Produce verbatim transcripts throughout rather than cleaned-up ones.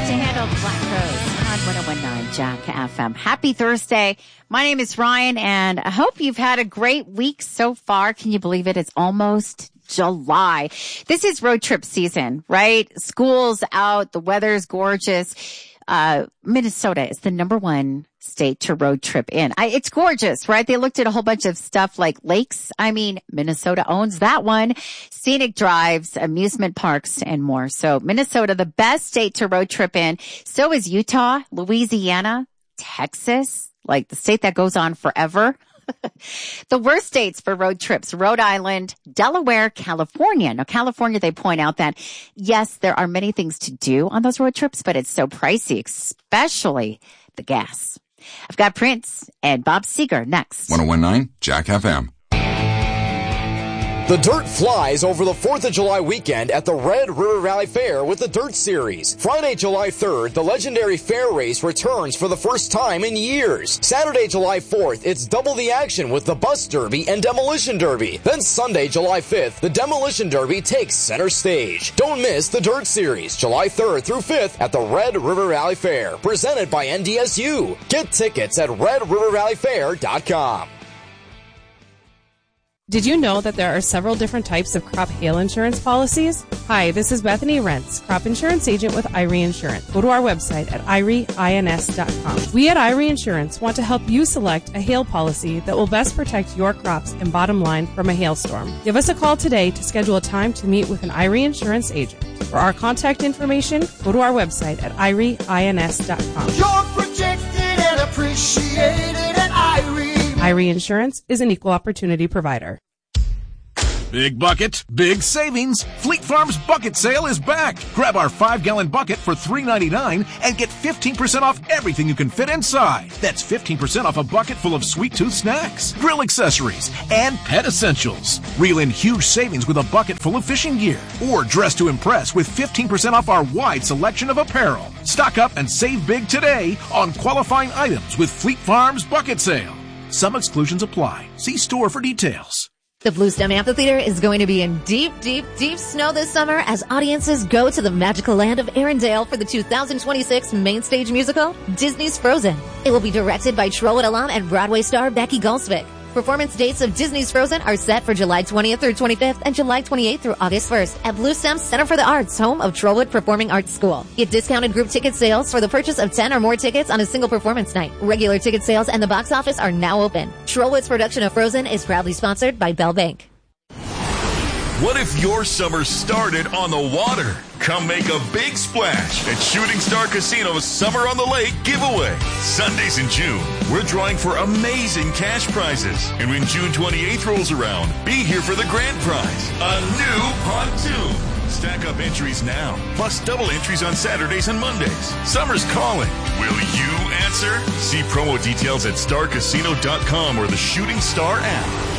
to handle the Black Rose on one oh one point nine Jack F M. Happy Thursday. My name is Ryan, and I hope you've had a great week so far. Can you believe it? It's almost July. This is road trip season, right? School's out. The weather's gorgeous. Uh, Minnesota is the number one state to road trip in. I, it's gorgeous, right? They looked at a whole bunch of stuff like lakes. I mean, Minnesota owns that one. Scenic drives, amusement parks, and more. So Minnesota, the best state to road trip in. So is Utah, Louisiana, Texas, like the state that goes on forever. The worst states for road trips, Rhode Island, Delaware, California. Now, California, they point out that, yes, there are many things to do on those road trips, but it's so pricey, especially the gas. I've got Prince and Bob Seger next. one oh one point nine Jack F M. The dirt flies over the fourth of July weekend at the Red River Valley Fair with the Dirt Series. Friday, July third, the legendary fair race returns for the first time in years. Saturday, July fourth, it's double the action with the Bus Derby and Demolition Derby. Then Sunday, July fifth, the Demolition Derby takes center stage. Don't miss the Dirt Series, July third through fifth at the Red River Valley Fair, presented by N D S U. Get tickets at red river valley fair dot com. Did you know that there are several different types of crop hail insurance policies? Hi, this is Bethany Rentz, crop insurance agent with I R E Insurance. Go to our website at I R E ins dot com. We at I R E Insurance want to help you select a hail policy that will best protect your crops and bottom line from a hailstorm. Give us a call today to schedule a time to meet with an I R E Insurance agent. For our contact information, go to our website at I R E ins dot com. You're protected and appreciated at I R E. I R E Insurance is an equal opportunity provider. Big bucket, big savings. Fleet Farm's bucket sale is back. Grab our five-gallon bucket for three ninety-nine and get fifteen percent off everything you can fit inside. That's fifteen percent off a bucket full of sweet tooth snacks, grill accessories, and pet essentials. Reel in huge savings with a bucket full of fishing gear. Or dress to impress with fifteen percent off our wide selection of apparel. Stock up and save big today on qualifying items with Fleet Farm's bucket sale. Some exclusions apply. See store for details. The Bluestem Amphitheater is going to be in deep, deep, deep snow this summer as audiences go to the magical land of Arendelle for the two thousand twenty-six main stage musical, Disney's Frozen. It will be directed by Trollope alum and Broadway star Becky Goldsvick. Performance dates of Disney's Frozen are set for July twentieth through twenty-fifth and July twenty-eighth through August first at Bluestem Center for the Arts, home of Trollwood Performing Arts School. Get discounted group ticket sales for the purchase of ten or more tickets on a single performance night. Regular ticket sales and the box office are now open. Trollwood's production of Frozen is proudly sponsored by Bell Bank. What if your summer started on the water? Come make a big splash at Shooting Star Casino's Summer on the Lake giveaway. Sundays in June, we're drawing for amazing cash prizes. And when June twenty-eighth rolls around, be here for the grand prize, a new pontoon. Stack up entries now, plus double entries on Saturdays and Mondays. Summer's calling. Will you answer? See promo details at star casino dot com or the Shooting Star app.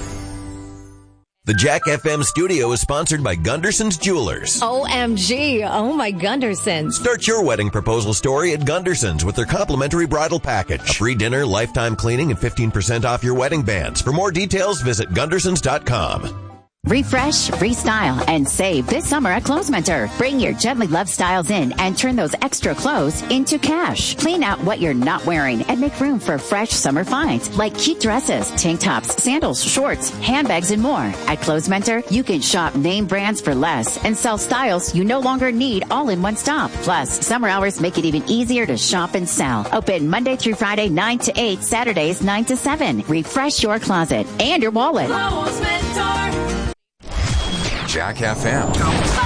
The Jack F M studio is sponsored by Gunderson's Jewelers. O M G, oh my Gundersons. Start your wedding proposal story at Gunderson's with their complimentary bridal package. A free dinner, lifetime cleaning, and fifteen percent off your wedding bands. For more details, visit gundersons dot com. Refresh, restyle, and save this summer at Clothes Mentor. Bring your gently loved styles in and turn those extra clothes into cash. Clean out what you're not wearing and make room for fresh summer finds like cute dresses, tank tops, sandals, shorts, handbags, and more. At Clothes Mentor, you can shop name brands for less and sell styles you no longer need all in one stop. Plus, summer hours make it even easier to shop and sell. Open Monday through Friday, nine to eight, Saturdays, nine to seven. Refresh your closet and your wallet. Jack F M.